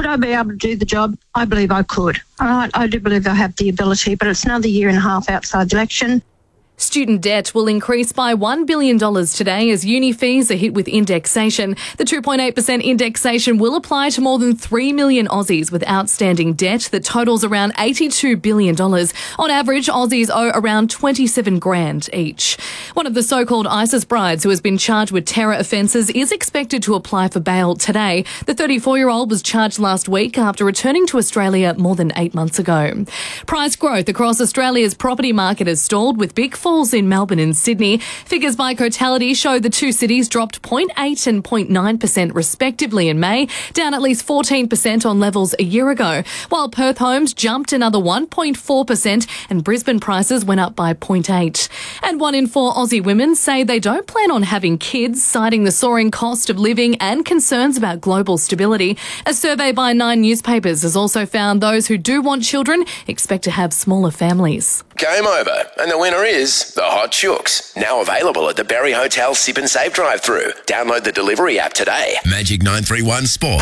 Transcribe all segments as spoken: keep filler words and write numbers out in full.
would I be able to do the job? I believe I could. I, I do believe I have the ability, but it's another year and a half outside the election. Student debt will increase by one billion dollars today as uni fees are hit with indexation. The two point eight percent indexation will apply to more than three million Aussies with outstanding debt that totals around eighty-two billion dollars. On average, Aussies owe around twenty-seven grand each. One of the so-called ISIS brides who has been charged with terror offences is expected to apply for bail today. The thirty-four-year-old was charged last week after returning to Australia more than eight months ago. Price growth across Australia's property market has stalled with big falls in Melbourne and Sydney. Figures by Cotality show the two cities dropped zero point eight and zero point nine percent respectively in May, down at least fourteen percent on levels a year ago, while Perth homes jumped another one point four percent and Brisbane prices went up by zero point eight. And one in four Aussie women say they don't plan on having kids, citing the soaring cost of living and concerns about global stability. A survey by Nine newspapers has also found those who do want children expect to have smaller families. Game over, and the winner is the Hot Chooks. Now available at the Berry Hotel Sip and Save drive-through. Download the delivery app today. Magic nine three one Sport.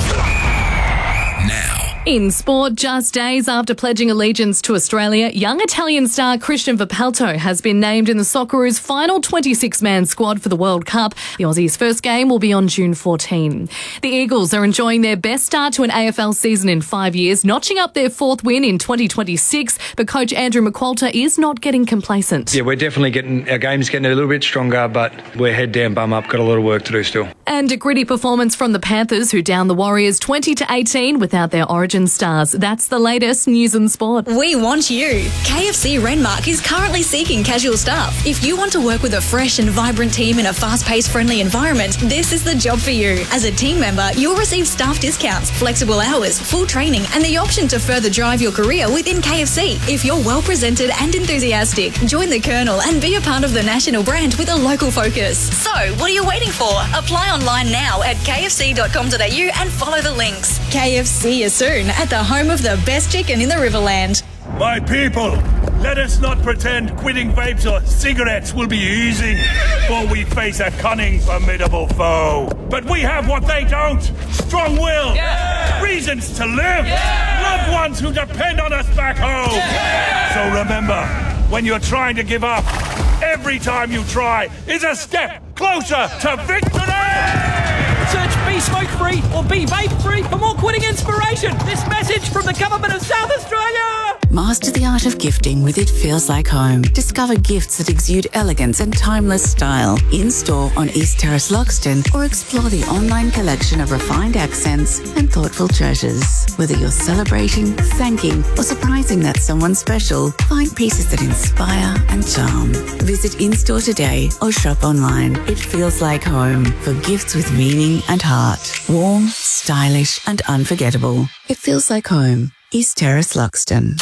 Now. In sport, just days after pledging allegiance to Australia, young Italian star Christian Vippalto has been named in the Socceroos' final twenty-six man squad for the World Cup. The Aussies' first game will be on June fourteenth. The Eagles are enjoying their best start to an A F L season in five years, notching up their fourth win in twenty twenty-six, but coach Andrew McQualter is not getting complacent. Yeah, we're definitely getting, our game's getting a little bit stronger, but we're head down, bum up, got a lot of work to do still. And a gritty performance from the Panthers, who downed the Warriors twenty to eighteen without their origin stars. That's the latest news and sport. We want you. K F C Renmark is currently seeking casual staff. If you want to work with a fresh and vibrant team in a fast-paced, friendly environment, this is the job for you. As a team member, you'll receive staff discounts, flexible hours, full training, and the option to further drive your career within K F C. If you're well-presented and enthusiastic, join the Colonel and be a part of the national brand with a local focus. So, what are you waiting for? Apply online now at k f c dot com dot a u and follow the links. K F C is soon at the home of the best chicken in the Riverland. My people, let us not pretend quitting vapes or cigarettes will be easy, for we face a cunning, formidable foe. But we have what they don't: strong will, yeah. reasons to live, yeah. loved ones who depend on us back home. Yeah. So remember, when you're trying to give up, every time you try is a step closer to victory! Search Be Smoke Free or Be Vape Free for more quitting inspiration. This message from the Government of South Australia. Master the art of gifting with It Feels Like Home. Discover gifts that exude elegance and timeless style in-store on East Terrace, Loxton, or explore the online collection of refined accents and thoughtful treasures. Whether you're celebrating, thanking, or surprising that someone special, find pieces that inspire and charm. Visit in-store today or shop online. It Feels Like Home for gifts with meaning and heart. Warm, stylish, and unforgettable. It Feels Like Home. East Terrace, Loxton.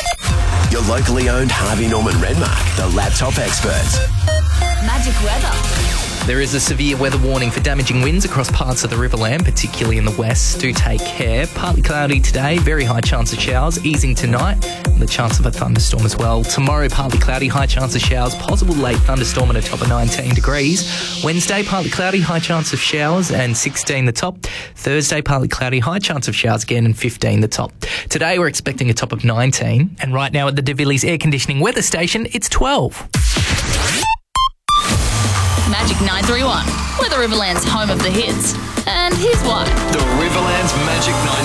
Your locally owned Harvey Norman Renmark, the laptop experts. Magic weather. There is a severe weather warning for damaging winds across parts of the Riverland, particularly in the west. Do take care. Partly cloudy today, very high chance of showers, easing tonight, and the chance of a thunderstorm as well. Tomorrow, partly cloudy, high chance of showers, possible late thunderstorm at a top of nineteen degrees. Wednesday, partly cloudy, high chance of showers and sixteen the top. Thursday, partly cloudy, high chance of showers again and fifteen the top. Today, we're expecting a top of nineteen, and right now at the De Villiers Air Conditioning Weather Station, it's twelve. Magic nine three one. We're the Riverland's home of the hits. And here's why. The Riverland's Magic nine